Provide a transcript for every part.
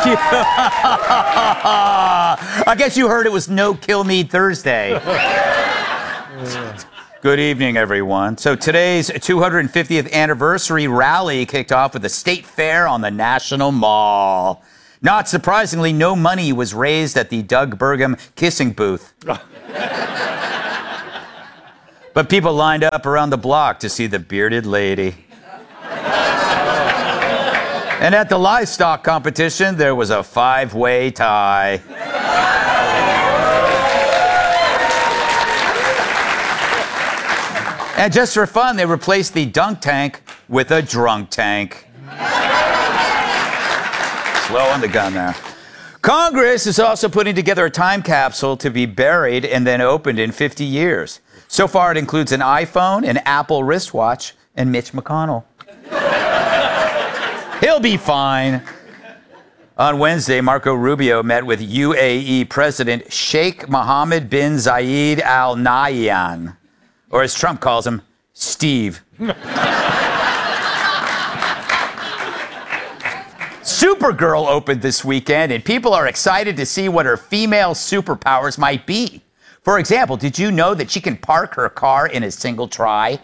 you heard it was No Kill Me Thursday. Good evening, everyone. So today's 250th anniversary rally kicked off with a state fair on the National Mall. Not surprisingly, no money was raised at the Doug Burgum kissing booth. But people lined up around the block to see the bearded lady. And at the livestock competition, there was a 5-way tie. And just for fun, they replaced the dunk tank with a drunk tank. Slow on the gun there. Congress is also putting together a time capsule to be buried and then opened in 50 years. So far, it includes an iPhone, an Apple wristwatch, and Mitch McConnell. He'll be fine. On Wednesday, Marco Rubio met with UAE President Sheikh Mohammed bin Zayed Al Nahyan, or as Trump calls him, Steve. Supergirl opened this weekend, and people are excited to see what her female superpowers might be. For example, did you know that she can park her car in a single try?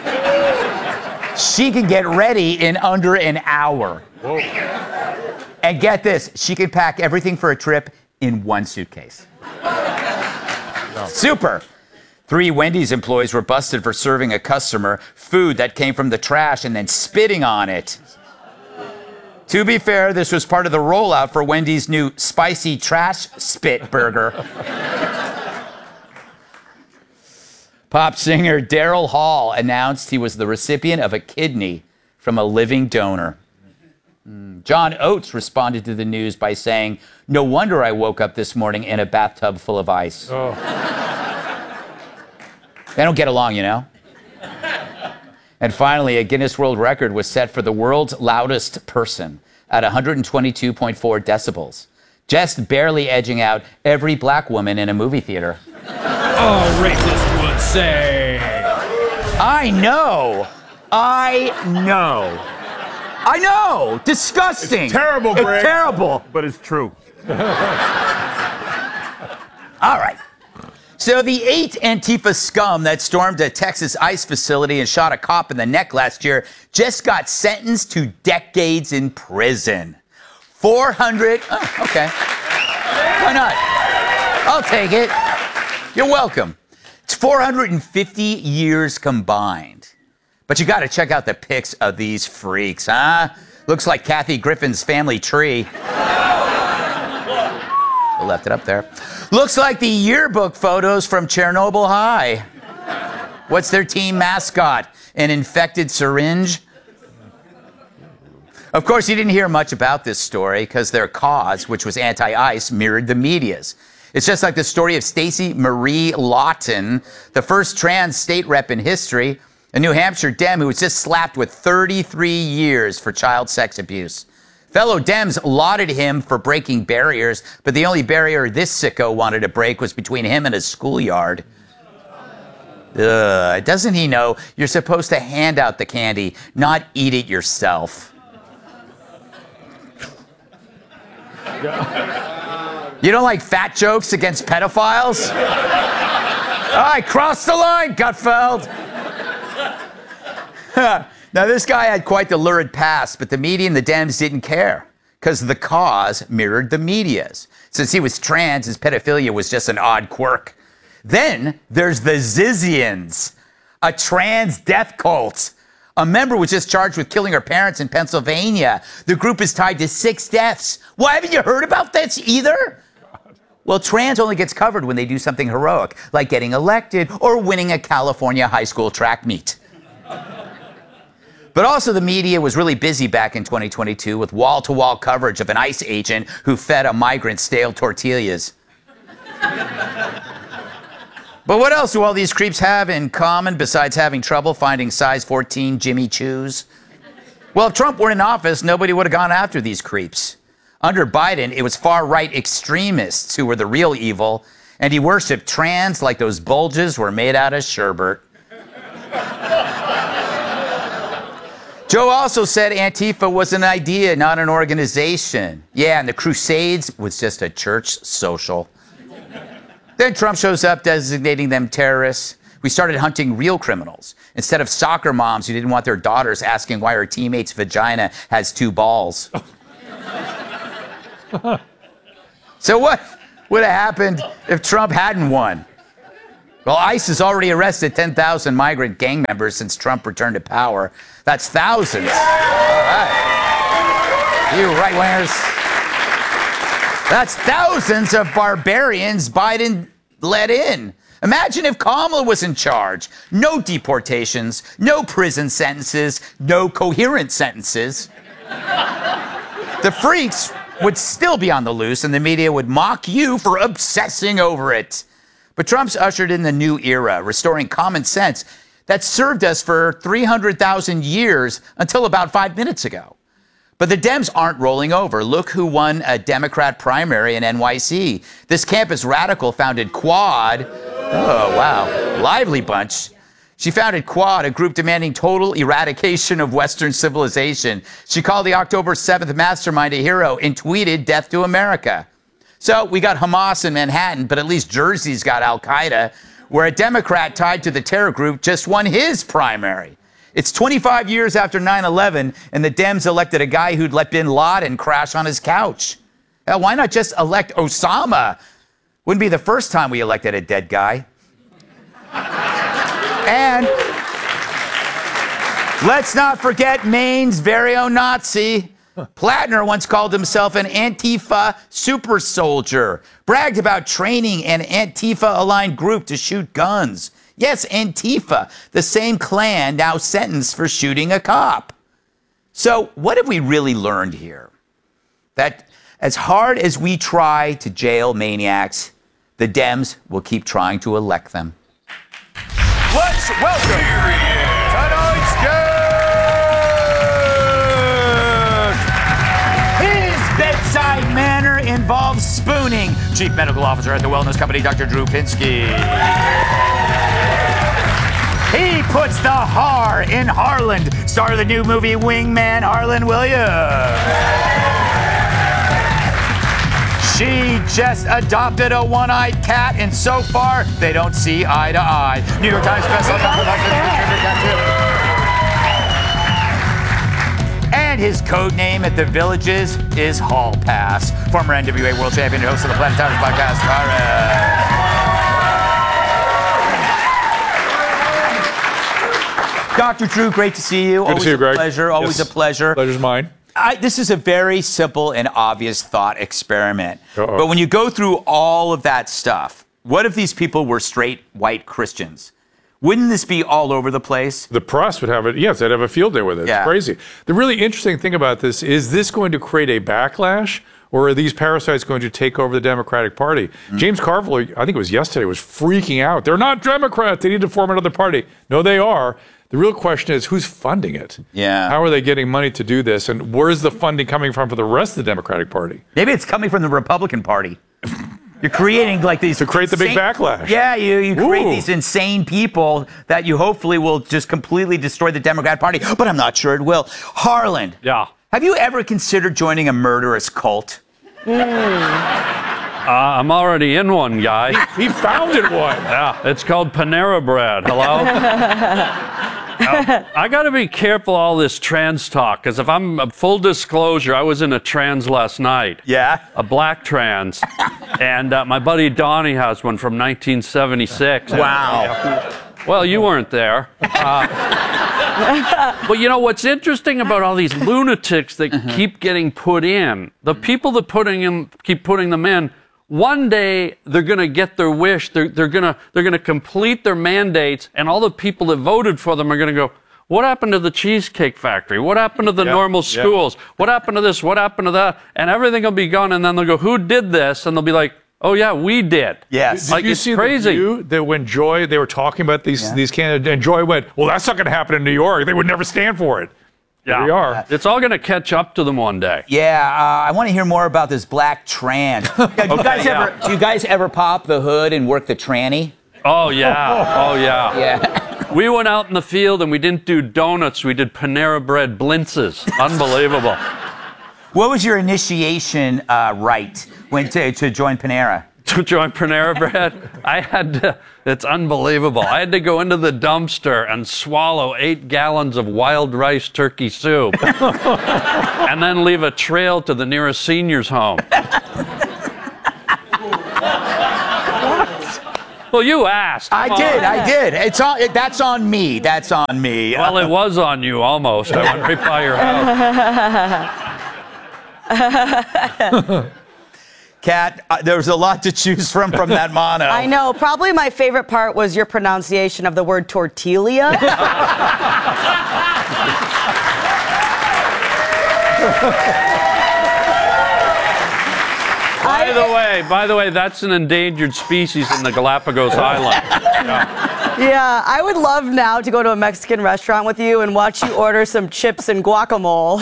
She can get ready in under an hour. Whoa. And get this, she can pack everything for a trip in one suitcase. No. Super. 3 Wendy's employees were busted for serving a customer food that came from the trash and then spitting on it. To be fair, this was part of the rollout for Wendy's new spicy trash spit burger. Pop singer Daryl Hall announced he was the recipient of a kidney from a living donor. John Oates responded to the news by saying, "No wonder I woke up this morning in a bathtub full of ice." Oh. They don't get along, you know? And finally, a Guinness World Record was set for the world's loudest person at 122.4 decibels, just barely edging out every black woman in a movie theater. Oh, racist would say. I know. Disgusting. It's terrible, Greg. It's terrible. But it's true. All right. So the 8 Antifa scum that stormed a Texas ICE facility and shot a cop in the neck last year just got sentenced to decades in prison. 400. Oh, okay. Why not? I'll take it. You're welcome. It's 450 years combined. But you got to check out the pics of these freaks, huh? Looks like Kathy Griffin's family tree. I left it up there. Looks like the yearbook photos from Chernobyl High. What's their team mascot? An infected syringe? Of course, you didn't hear much about this story because their cause, which was anti-ICE, mirrored the media's. It's just like the story of Stacey Marie Lawton, the first trans state rep in history, a New Hampshire Dem who was just slapped with 33 years for child sex abuse. Fellow Dems lauded him for breaking barriers, but the only barrier this sicko wanted to break was between him and his schoolyard. Doesn't he know you're supposed to hand out the candy, not eat it yourself? You don't like fat jokes against pedophiles? I crossed the line, Gutfeld. Now, this guy had quite the lurid past, but the media and the Dems didn't care because the cause mirrored the media's. Since he was trans, his pedophilia was just an odd quirk. Then there's the Zizians, a trans death cult. A member was just charged with killing her parents in Pennsylvania. The group is tied to 6 deaths. Why, haven't you heard about this either? Well, trans only gets covered when they do something heroic, like getting elected or winning a California high school track meet. But also the media was really busy back in 2022 with wall-to-wall coverage of an ICE agent who fed a migrant stale tortillas. But what else do all these creeps have in common besides having trouble finding size 14 Jimmy Choos? Well, if Trump weren't in office, nobody would have gone after these creeps. Under Biden, it was far-right extremists who were the real evil, and he worshipped trans like those bulges were made out of sherbet. Joe also said Antifa was an idea, not an organization. Yeah, and the Crusades was just a church social. Then Trump shows up designating them terrorists. We started hunting real criminals instead of soccer moms who didn't want their daughters asking why her teammate's vagina has 2 balls. So what would have happened if Trump hadn't won? Well, ICE has already arrested 10,000 migrant gang members since Trump returned to power. That's thousands. All right. You right-wingers. That's thousands of barbarians Biden let in. Imagine if Kamala was in charge. No deportations, no prison sentences, no coherent sentences. The freaks would still be on the loose and the media would mock you for obsessing over it. But Trump's ushered in the new era, restoring common sense that served us for 300,000 years until about 5 minutes ago. But the Dems aren't rolling over. Look who won a Democrat primary in NYC. This campus radical founded Quad. Oh, wow. Lively bunch. She founded Quad, a group demanding total eradication of Western civilization. She called the October 7th mastermind a hero and tweeted death to America. So we got Hamas in Manhattan, but at least Jersey's got Al-Qaeda, where a Democrat tied to the terror group just won his primary. It's 25 years after 9/11, and the Dems elected a guy who'd let bin Laden crash on his couch. Hell, why not just elect Osama? Wouldn't be the first time we elected a dead guy. And let's not forget Maine's very own Nazi. Plattner once called himself an Antifa super soldier, bragged about training an Antifa-aligned group to shoot guns. Yes, Antifa, the same clan now sentenced for shooting a cop. So what have we really learned here? That as hard as we try to jail maniacs, the Dems will keep trying to elect them. Let's welcome tonight's guest. His bedside manner involves spooning. Chief Medical Officer at the wellness company, Dr. Drew Pinsky. He puts the har in Harland. Star of the new movie Wingman, Harland Williams. She just adopted a one-eyed cat, and so far, they don't see eye to eye. New York Times bestselling and his code name at the Villages is Hall Pass. Former NWA World Champion and host of the Planet Towers podcast, Tara. Dr. Drew, great to see you. Good to see you, Greg. Pleasure. Always a pleasure. Pleasure's mine. This is a very simple and obvious thought experiment. Uh-oh. But when you go through all of that stuff, what if these people were straight white Christians? Wouldn't this be all over the place? The press would have it. Yes, they'd have a field day with it. Yeah. It's crazy. The really interesting thing about this is this going to create a backlash, or are these parasites going to take over the Democratic Party? James Carville, I think it was yesterday, was freaking out. They're not Democrats. They need to form another party. No, they are. The real question is, who's funding it? Yeah. How are they getting money to do this? And where's the funding coming from for the rest of the Democratic Party? Maybe it's coming from the Republican Party. You're creating like these... To create the big backlash. Yeah, you create Ooh. these insane people that you hopefully will just completely destroy the Democrat Party. But I'm not sure it will. Harland. Yeah. Have you ever considered joining a murderous cult? I'm already in one, guy. He founded one. Yeah, it's called Panera Bread. Hello? I got to be careful all this trans talk, because if I'm full disclosure, I was in a trans last night. Yeah. A black trans. And my buddy Donnie has one from 1976. Wow. Well, you weren't there. But you know what's interesting about all these lunatics that keep getting put in, the people that keep putting them in, one day they're going to get their wish. They're going to complete their mandates, and all the people that voted for them are going to go, what happened to the Cheesecake Factory? What happened to the normal schools? What happened to this? What happened to that? And everything will be gone, and then they'll go, who did this? And they'll be like, oh yeah, we did. Yes. Did you see crazy. the view that when Joy, they were talking about these candidates, and Joy went, well, that's not going to happen in New York. They would never stand for it. Yeah. Here we are. It's all going to catch up to them one day. Yeah, I want to hear more about this black trans. Do you guys ever pop the hood and work the tranny? Oh, yeah. Oh, yeah. Yeah. We went out in the field and we didn't do donuts. We did Panera Bread blintzes. Unbelievable. What was your initiation rite when to join Panera? To join Panera Bread, I had to, it's unbelievable. I had to go into the dumpster and swallow 8 gallons of wild rice turkey soup and then leave a trail to the nearest senior's home. Well, you asked. I did. It's on. That's on me. That's on me. Well, it was on you almost. I went right by your house. Kat, there was a lot to choose from that mono. I know. Probably my favorite part was your pronunciation of the word tortilla. By the way, that's an endangered species in the Galapagos Islands. Yeah, I would love now to go to a Mexican restaurant with you and watch you order some chips and guacamole.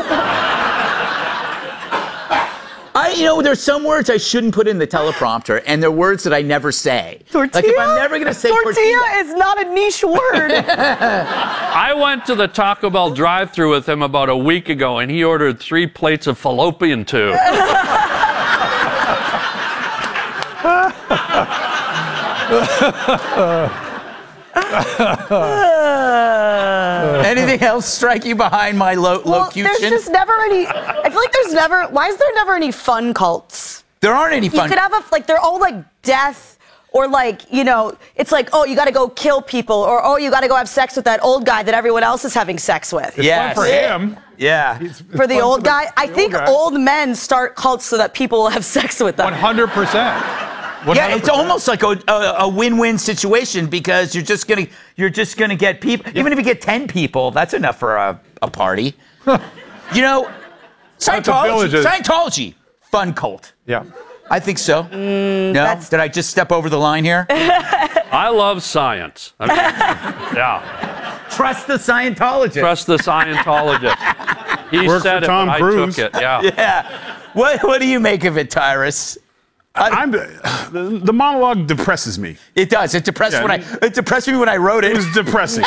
There's some words I shouldn't put in the teleprompter, and they're words that I never say. Tortilla? Like if I'm never going to say tortilla is not a niche word. I went to the Taco Bell drive-thru with him about a week ago, and he ordered 3 plates of fallopian tube. Anything else strike you behind my locution? There's just never any. I feel like there's never. Why is there never any fun cults? There aren't any fun. You could have they're all like death, or it's like, oh, you got to go kill people, or oh, you got to go have sex with that old guy that everyone else is having sex with. Yes. For him. Yeah. For the old guy, I think old men start cults so that people will have sex with them. 100%. 100%. Yeah, it's almost like a win-win situation because you're just gonna get people. Even if you get 10 people, that's enough for a party. Scientology, fun cult. Yeah. I think so. No, did I just step over the line here? I love science. Yeah. Trust the Scientologist. Trust the Scientologist. He Worked said for Tom it, Cruise. I took it. Yeah. Yeah. What do you make of it, Tyrus? The monologue depresses me. It does. It depressed it depressed me when I wrote it. It was depressing.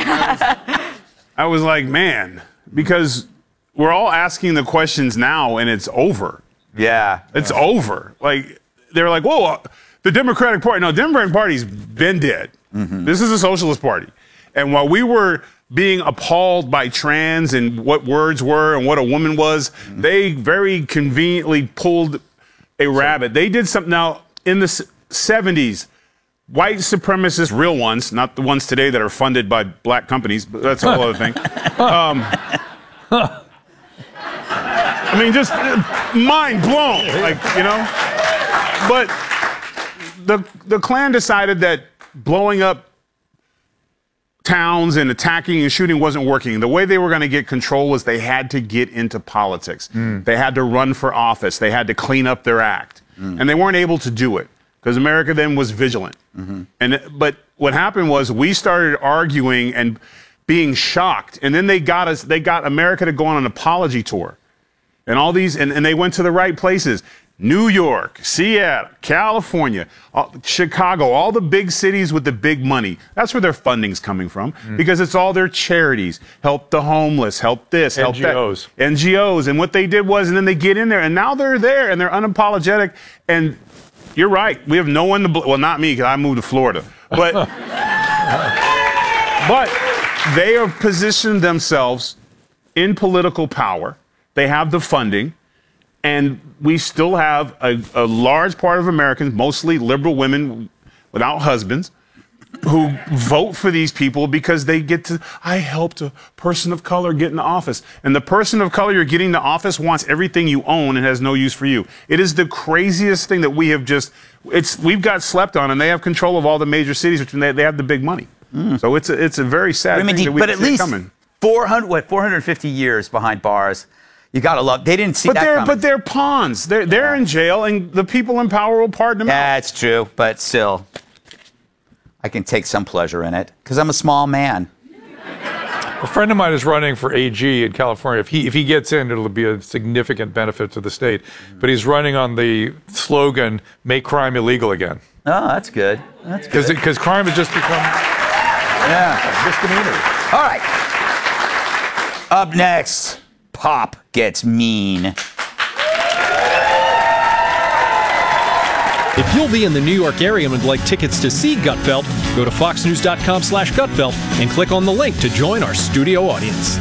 I was like, man, because we're all asking the questions now and it's over. Yeah. It's over. Like, they're like, whoa, the Democratic Party. No, Democratic Party's been dead. Mm-hmm. This is a socialist party. And while we were being appalled by trans and what words were and what a woman was, they very conveniently pulled a rabbit. They did something now in the 70s. White supremacists, real ones, not the ones today that are funded by black companies, but that's a whole other thing. I mean, just mind blown, But the Klan decided that blowing up towns and attacking and shooting wasn't working. The way they were going to get control was they had to get into politics. They had to run for office. They had to clean up their act. And they weren't able to do it because America then was vigilant. But what happened was we started arguing and being shocked. And then they got America to go on an apology tour. And all these, and they went to the right places. New York, Seattle, California, Chicago, all the big cities with the big money. That's where their funding's coming from because it's all their charities. Help the homeless, help this, help NGOs. that. NGOs. And what they did was, and then they get in there, and now they're there, and they're unapologetic. And you're right. We have no one to, well, not me, because I moved to Florida. But, but they have positioned themselves in political power. They have the funding. And we still have a large part of Americans, mostly liberal women without husbands, who vote for these people because they get to, I helped a person of color get in office. And the person of color you're getting to office wants everything you own and has no use for you. It is the craziest thing that we have we've got slept on, and they have control of all the major cities, which they have the big money. So it's a very sad thing that we see coming. 450 years behind bars. You gotta love. They didn't see that coming. But they're pawns. They're in jail, and the people in power will pardon them. That's true, but still, I can take some pleasure in it because I'm a small man. A friend of mine is running for AG in California. If he gets in, it'll be a significant benefit to the state. But he's running on the slogan, "Make crime illegal again." Oh, that's good. That's good. Because crime has just become. Yeah. Misdemeanor. All right. Up next, Pop Gets Mean. If you'll be in the New York area and would like tickets to see Gutfeld, go to foxnews.com/Gutfeld and click on the link to join our studio audience.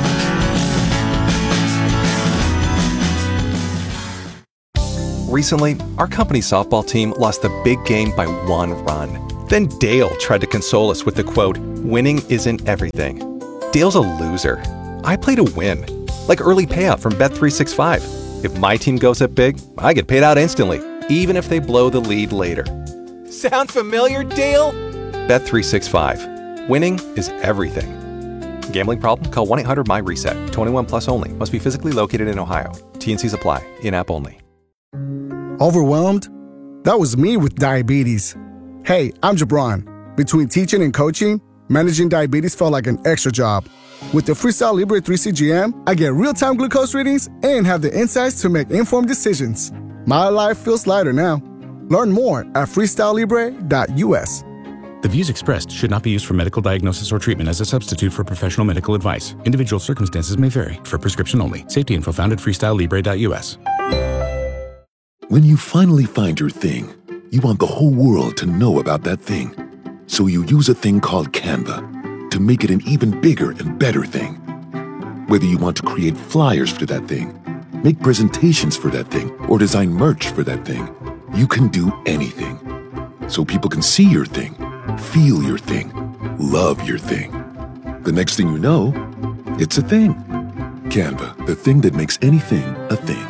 Recently, our company softball team lost the big game by 1 run. Then Dale tried to console us with the quote, "Winning isn't everything." Dale's a loser. I play to win. Like early payout from Bet365. If my team goes up big, I get paid out instantly, even if they blow the lead later. Sound familiar, Dale? Bet365. Winning is everything. Gambling problem? Call 1-800-MY-RESET. 21 plus only. Must be physically located in Ohio. T&Cs apply. In-app only. Overwhelmed? That was me with diabetes. Hey, I'm Jabron. Between teaching and coaching, managing diabetes felt like an extra job. With the Freestyle Libre 3 CGM, I get real-time glucose readings and have the insights to make informed decisions. My life feels lighter now. Learn more at freestylelibre.us. The views expressed should not be used for medical diagnosis or treatment as a substitute for professional medical advice. Individual circumstances may vary. For prescription only. Safety info found at freestylelibre.us. When you finally find your thing, you want the whole world to know about that thing. So you use a thing called Canva to make it an even bigger and better thing. Whether you want to create flyers for that thing, make presentations for that thing, or design merch for that thing, you can do anything. So people can see your thing, feel your thing, love your thing. The next thing you know, it's a thing. Canva, the thing that makes anything a thing.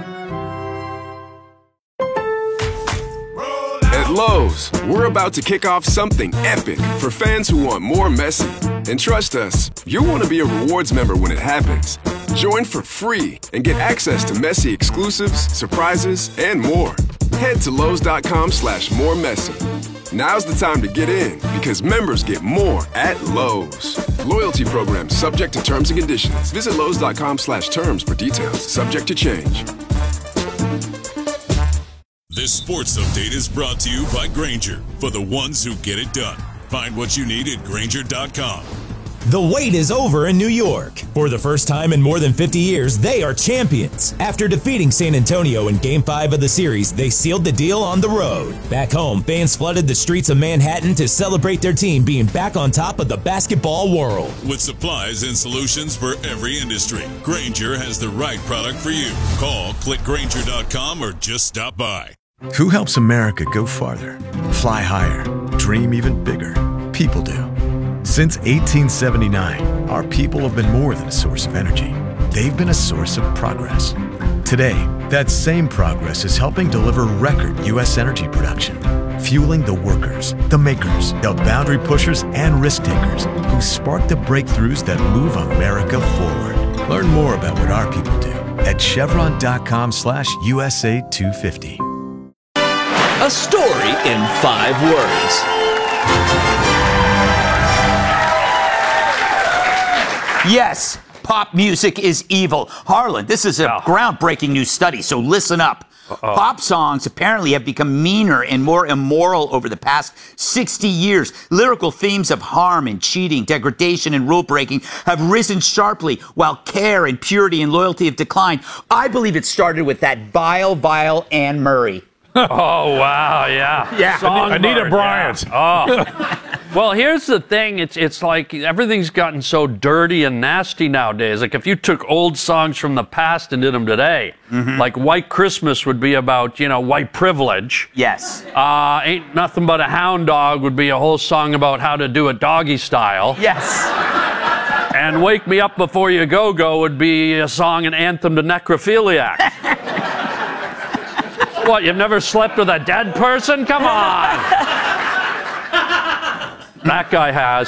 At Lowe's, we're about to kick off something epic for fans who want more Messi. And trust us, you'll want to be a rewards member when it happens. Join for free and get access to Messi exclusives, surprises, and more. Head to Lowe's.com/moremessy. Now's the time to get in because members get more at Lowe's. Loyalty program subject to terms and conditions. Visit Lowe's.com/terms for details. Subject to change. This sports update is brought to you by Grainger, for the ones who get it done. Find what you need at Grainger.com. The wait is over in New York. For the first time in more than 50 years, they are champions. After defeating San Antonio in Game 5 of the series, they sealed the deal on the road. Back home, fans flooded the streets of Manhattan to celebrate their team being back on top of the basketball world. With supplies and solutions for every industry, Grainger has the right product for you. Call, click Grainger.com, or just stop by. Who helps America go farther, fly higher, dream even bigger? People do. Since 1879, our people have been more than a source of energy. They've been a source of progress. Today, that same progress is helping deliver record U.S. energy production, fueling the workers, the makers, the boundary pushers, and risk takers who spark the breakthroughs that move America forward. Learn more about what our people do at chevron.com/USA250. A story in 5 words. Yes, pop music is evil. Harlan, this is a groundbreaking new study, so listen up. Pop songs apparently have become meaner and more immoral over the past 60 years. Lyrical themes of harm and cheating, degradation and rule breaking have risen sharply, while care and purity and loyalty have declined. I believe it started with that vile Anne Murray. Oh, wow, yeah. Anita Bryant. Yeah. Oh. Well, here's the thing. It's like everything's gotten so dirty and nasty nowadays. Like if you took old songs from the past and did them today, like White Christmas would be about, white privilege. Yes. Ain't Nothing But a Hound Dog would be a whole song about how to do it doggy style. Yes. And Wake Me Up Before You Go would be a song, an anthem to necrophiliacs. What, you've never slept with a dead person? Come on. That guy has.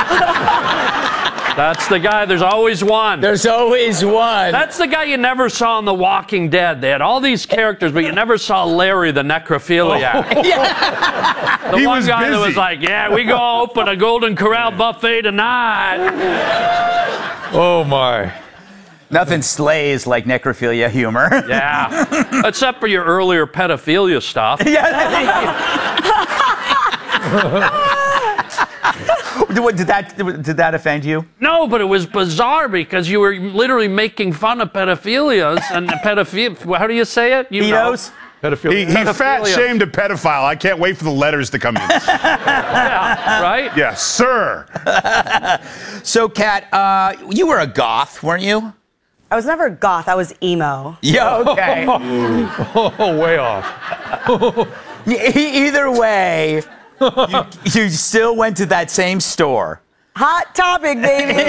That's the guy. There's always one. There's always one. That's the guy you never saw in The Walking Dead. They had all these characters, but you never saw Larry the necrophiliac. Oh, yeah. The one guy that was like, yeah, we go open a Golden Corral buffet tonight. Oh, my. Nothing slays like necrophilia humor. Yeah. Except for your earlier pedophilia stuff. Did that offend you? No, but it was bizarre because you were literally making fun of pedophilias and how do you say it? You Pedos? Pedophilia. He fat-shamed a pedophile. I can't wait for the letters to come in. Yeah, right? Yeah, sir. So, Kat, you were a goth, weren't you? I was never goth. I was emo. Yeah, okay. Oh, way off. Either way, you still went to that same store. Hot topic, baby.